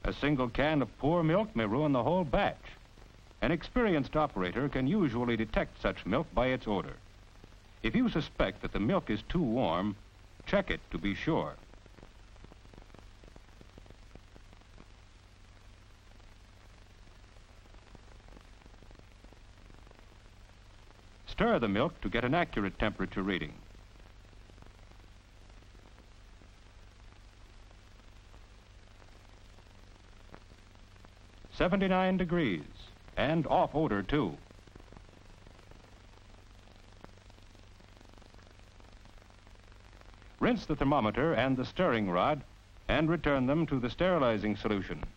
A single can of poor milk may ruin the whole batch. An experienced operator can usually detect such milk by its odor. If you suspect that the milk is too warm, check it to be sure. Stir the milk to get an accurate temperature reading. "79 degrees, and off odor too." Rinse the thermometer and the stirring rod and return them to the sterilizing solution.